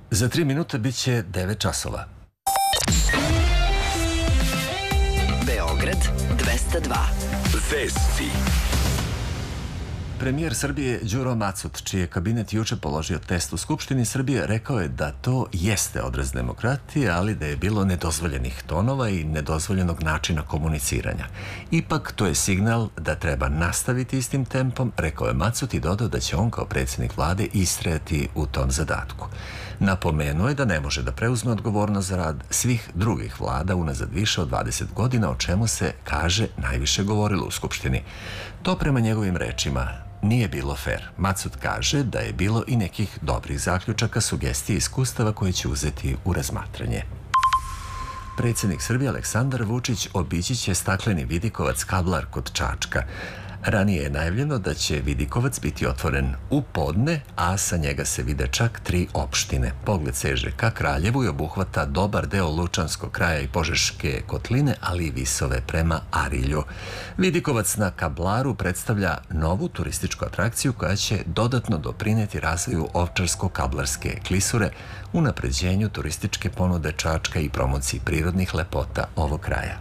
Za 3 minuta bit će 9 časova. Beograd 202. Vesti. Premijer Srbije Đuro Macut, čiji je kabinet juče položio test u Skupštini Srbije, rekao je da to jeste odraz demokratije, ali da je bilo nedozvoljenih tonova i nedozvoljenog načina komuniciranja. Ipak, to je signal da treba nastaviti istim tempom, rekao je Macut i dodao da će on kao predsjednik vlade istrajati u tom zadatku. Napomenuo je da ne može da preuzme odgovornost za rad svih drugih vlada unazad više od 20 godina, o čemu se, kaže, najviše govorilo u Skupštini. To prema njegovim rečima nije bilo fer. Macut kaže da je bilo i nekih dobrih zaključaka, sugestija i iskustava koje će uzeti u razmatranje. Predsjednik Srbije Aleksandar Vučić obići će stakleni vidikovac Kablar kod Čačka. Ranije je najavljeno da će vidikovac biti otvoren u podne, a sa njega se vide čak 3 opštine. Pogled seže ka Kraljevu i obuhvata dobar deo Lučanskog kraja i Požeške kotline, ali i visove prema Arilju. Vidikovac na Kablaru predstavlja novu turističku atrakciju koja će dodatno doprineti razvoju Ovčarsko-Kablarske klisure, unapređenju turističke ponude Čačka i promociji prirodnih lepota ovog kraja.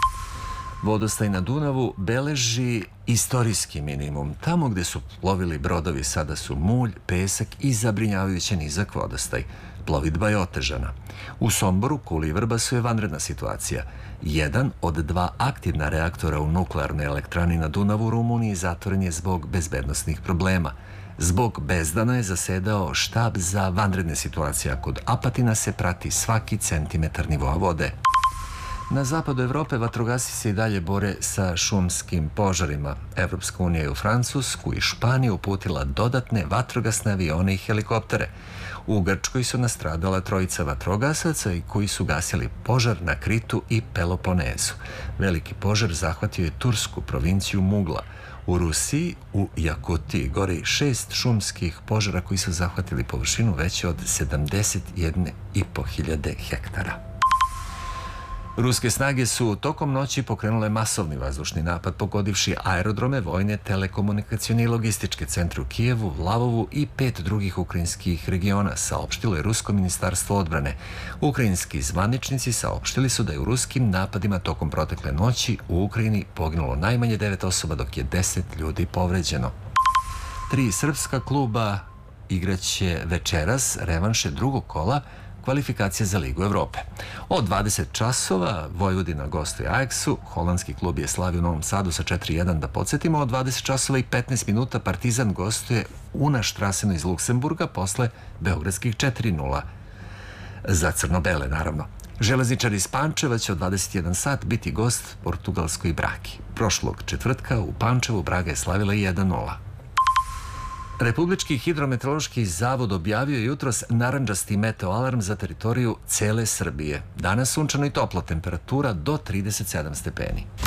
Vodostaj na Dunavu beleži istorijski minimum. Tamo gde su plovili brodovi sada su mulj, pesak i zabrinjavajuće nizak vodostaj. Plovidba je otežana. U Somboru, Kuli i Vrbasu je vanredna situacija. Jedan od 2 aktivna reaktora u nuklearnoj elektrani na Dunavu u Rumuniji zatvoren je zbog bezbednosnih problema. Zbog bezdana je zasedao štab za vanredne situacije, a kod Apatina se prati svaki centimetar nivoa vode. Na zapadu Evrope vatrogasci se i dalje bore sa šumskim požarima. Evropska unija je u Francusku i Španiju uputila dodatne vatrogasne avione i helikoptere. U Grčkoj su nastradala 3 vatrogasaca i koji su gasili požar na Kritu i Peloponezu. Veliki požar zahvatio je tursku provinciju Mugla. U Rusiji, u Jakutiji, gori 6 šumskih požara koji su zahvatili površinu veće od 71.500 hektara. Ruske snage su tokom noći pokrenule masovni vazdušni napad pogodivši aerodrome, vojne, telekomunikacione i logističke centre u Kijevu, Lavovu i 5 drugih ukrajinskih regiona, saopštilo je Rusko ministarstvo odbrane. Ukrajinski zvaničnici saopštili su da je u ruskim napadima tokom protekle noći u Ukrajini poginulo najmanje 9 osoba, dok je 10 ljudi povređeno. 3 srpska kluba igraće večeras revanše drugog kola kvalifikacije za Ligu Evrope. Od 20 časova Vojvodina gostuje Ajaxu, holandski klub je slavio u Novom Sadu sa 4:1, da podsjetimo. Od 20 časova i 15 minuta Partizan gostuje Una Štrasenu iz Luksemburga posle beogradskih 4:0. Za crno-bele, naravno. Železničari iz Pančeva će od 21 sat biti gost portugalskoj Bragi. Prošlog četvrtka u Pančevu Braga je slavila 1:0. Republički hidrometeorološki zavod objavio jutros narandžasti meteoalarm za teritoriju cele Srbije. Danas sunčano i toplo, temperatura do 37 stepeni.